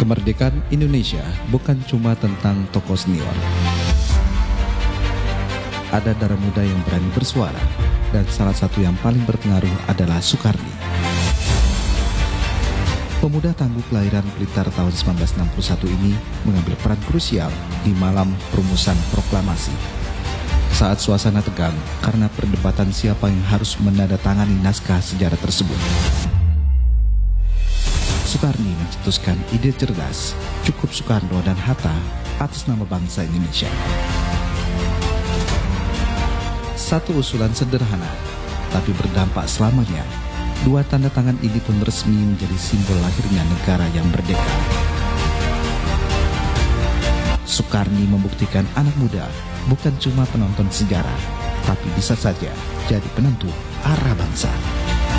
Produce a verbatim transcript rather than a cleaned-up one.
Kemerdekaan Indonesia bukan cuma tentang tokoh senior. Ada darah muda yang berani bersuara, dan salah satu yang paling berpengaruh adalah Soekarni. Pemuda tangguh kelahiran Blitar tahun seribu sembilan ratus enam puluh satu ini mengambil peran krusial di malam perumusan proklamasi. Saat suasana tegang karena perdebatan siapa yang harus menandatangani naskah sejarah tersebut, Soekarni mencetuskan ide cerdas, cukup Soekarno dan Hatta atas nama bangsa Indonesia. Satu usulan sederhana, tapi berdampak selamanya. Dua tanda tangan ini pun resmi menjadi simbol lahirnya negara yang merdeka. Soekarni membuktikan anak muda bukan cuma penonton sejarah, tapi bisa saja jadi penentu arah bangsa.